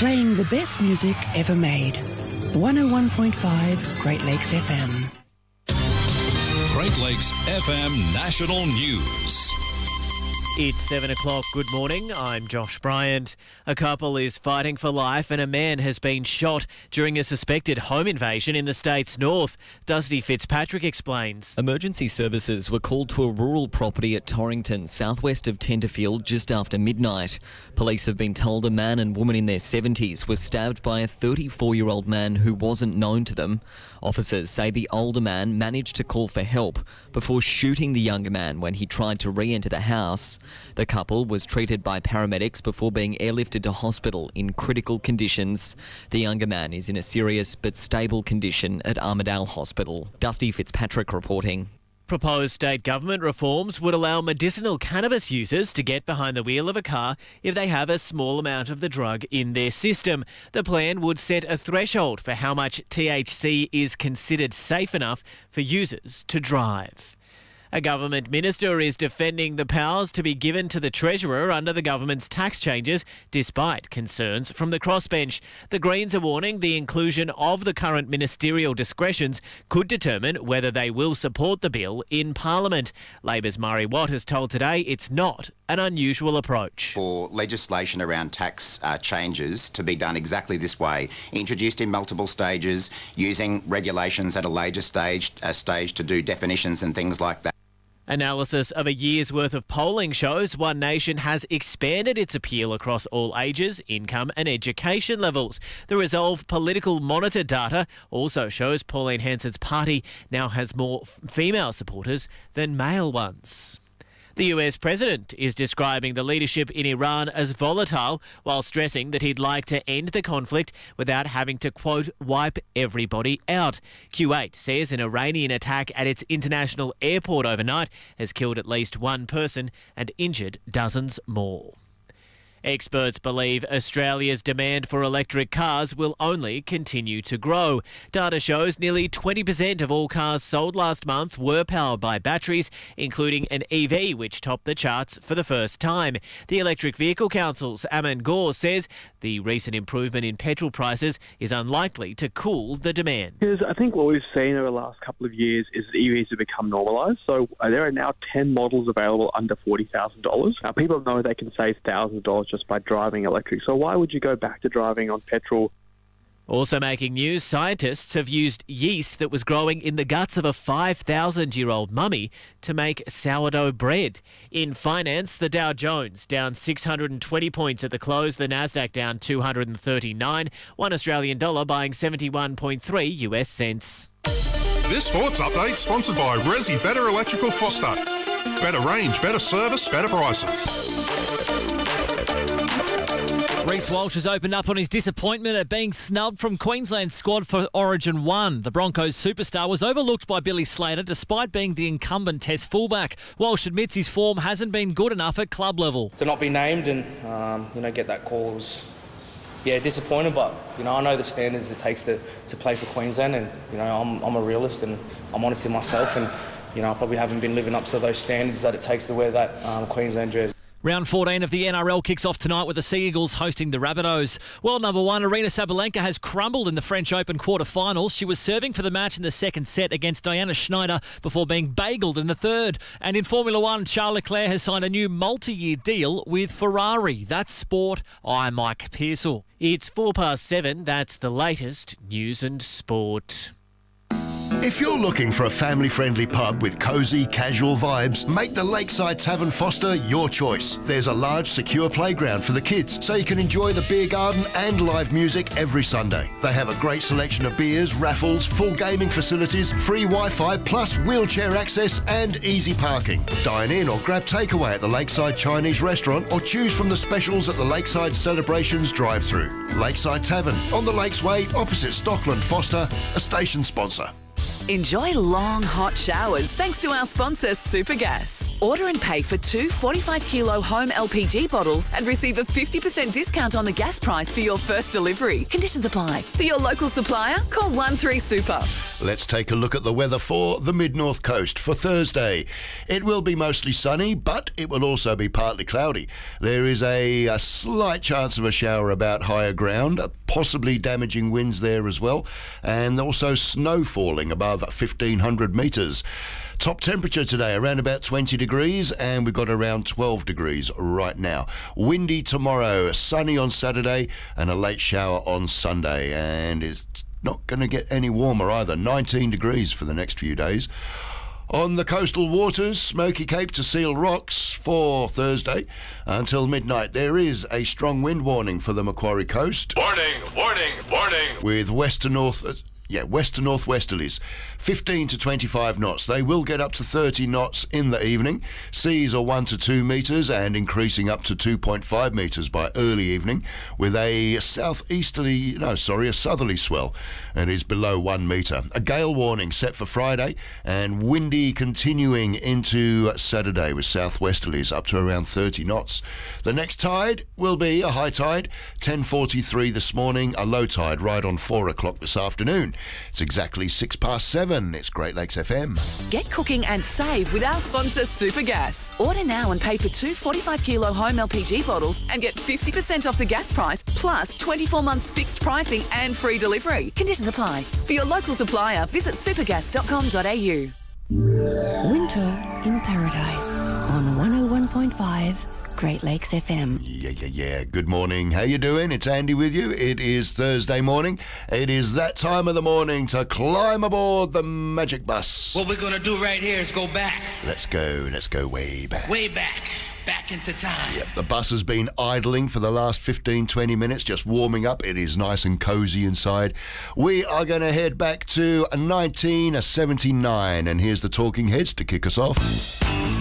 Playing the best music ever made. 101.5 Great Lakes FM. Great Lakes FM National News. It's 7 o'clock. Good morning. I'm Josh Bryant. A couple is fighting for life and a man has been shot during a suspected home invasion in the state's north. Dusty Fitzpatrick explains. Emergency services were called to a rural property at Torrington, southwest of Tenterfield, just after midnight. Police have been told a man and woman in their 70s were stabbed by a 34-year-old man who wasn't known to them. Officers say the older man managed to call for help before shooting the younger man when he tried to re-enter the house. The couple was treated by paramedics before being airlifted to hospital in critical conditions. The younger man is in a serious but stable condition at Armidale Hospital. Dusty Fitzpatrick reporting. Proposed state government reforms would allow medicinal cannabis users to get behind the wheel of a car if they have a small amount of the drug in their system. The plan would set a threshold for how much THC is considered safe enough for users to drive. A government minister is defending the powers to be given to the Treasurer under the government's tax changes, despite concerns from the crossbench. The Greens are warning the inclusion of the current ministerial discretions could determine whether they will support the bill in Parliament. Labor's Murray Watt has told Today it's not an unusual approach. For legislation around tax changes to be done exactly this way, introduced in multiple stages, using regulations at a later stage to do definitions and things like that. Analysis of a year's worth of polling shows One Nation has expanded its appeal across all ages, income and education levels. The Resolve Political Monitor data also shows Pauline Hanson's party now has more female supporters than male ones. The US president is describing the leadership in Iran as volatile while stressing that he'd like to end the conflict without having to, quote, wipe everybody out. Kuwait says an Iranian attack at its international airport overnight has killed at least one person and injured dozens more. Experts believe Australia's demand for electric cars will only continue to grow. Data shows nearly 20% of all cars sold last month were powered by batteries, including an EV, which topped the charts for the first time. The Electric Vehicle Council's Aman Gore says the recent improvement in petrol prices is unlikely to cool the demand. Because I think what we've seen over the last couple of years is that EVs have become normalised. So there are now 10 models available under $40,000. Now, people know they can save thousands of dollars just by driving electric. So why would you go back to driving on petrol? Also making news, scientists have used yeast that was growing in the guts of a 5,000-year-old mummy to make sourdough bread. In finance, the Dow Jones down 620 points at the close, the Nasdaq down 239, one Australian dollar buying 71.3 US cents. This sports update sponsored by Resi Better Electrical Foster. Better range, better service, better prices. Reece Walsh has opened up on his disappointment at being snubbed from Queensland's squad for Origin 1. The Broncos superstar was overlooked by Billy Slater despite being the incumbent Test fullback. Walsh admits his form hasn't been good enough at club level. To not be named and get that call was disappointed, but I know the standards it takes to play for Queensland, and I'm a realist and I'm honest with myself, and I probably haven't been living up to those standards that it takes to wear that Queensland jersey. Round 14 of the NRL kicks off tonight with the Sea Eagles hosting the Rabbitohs. World number 1, Aryna Sabalenka has crumbled in the French Open quarter-finals. She was serving for the match in the second set against Diana Schneider before being bagelled in the third. And in Formula 1, Charles Leclerc has signed a new multi-year deal with Ferrari. That's sport. I'm Mike Pearsall. It's 7:04. That's the latest news and sport. If you're looking for a family-friendly pub with cosy, casual vibes, make the Lakeside Tavern Foster your choice. There's a large, secure playground for the kids, so you can enjoy the beer garden and live music every Sunday. They have a great selection of beers, raffles, full gaming facilities, free Wi-Fi, plus wheelchair access and easy parking. Dine in or grab takeaway at the Lakeside Chinese restaurant or choose from the specials at the Lakeside Celebrations drive-thru. Lakeside Tavern, on the Lakes Way, opposite Stockland Foster, a station sponsor. Enjoy long, hot showers thanks to our sponsor, Supergas. Order and pay for 2 45-kilo home LPG bottles and receive a 50% discount on the gas price for your first delivery. Conditions apply. For your local supplier, call 13SUPER. Let's take a look at the weather for the mid-north coast for Thursday. It will be mostly sunny, but it will also be partly cloudy. There is a slight chance of a shower about higher ground, possibly damaging winds there as well, and also snow falling above 1,500 metres. Top temperature today around about 20 degrees, and we've got around 12 degrees right now. Windy tomorrow, sunny on Saturday, and a late shower on Sunday. And it's not going to get any warmer either. 19 degrees for the next few days. On the coastal waters, Smoky Cape to Seal Rocks for Thursday until midnight. There is a strong wind warning for the Macquarie coast. Warning, warning, warning. With west to northwesterlies, 15 to 25 knots. They will get up to 30 knots in the evening. Seas are 1 to 2 metres and increasing up to 2.5 metres by early evening, with a southerly swell, and is below 1 metre. A gale warning set for Friday, and windy continuing into Saturday with southwesterlies up to around 30 knots. The next tide will be a high tide, 10:43 this morning, a low tide right on 4 o'clock this afternoon. It's exactly 7:06. It's Great Lakes FM. Get cooking and save with our sponsor, Supergas. Order now and pay for 2 45-kilo home LPG bottles and get 50% off the gas price, plus 24 months fixed pricing and free delivery. Conditions apply. For your local supplier, visit supergas.com.au. Winter in Paradise on 101.5 Great Lakes FM. Yeah. Good morning. How you doing? It's Andy with you. It is Thursday morning. It is that time of the morning to climb aboard the Magic Bus. What we're going to do right here is go back. Let's go way back. Way back. Back into time. Yep, the bus has been idling for the last 15-20 minutes, just warming up. It is nice and cosy inside. We are going to head back to 1979, and here's the Talking Heads to kick us off.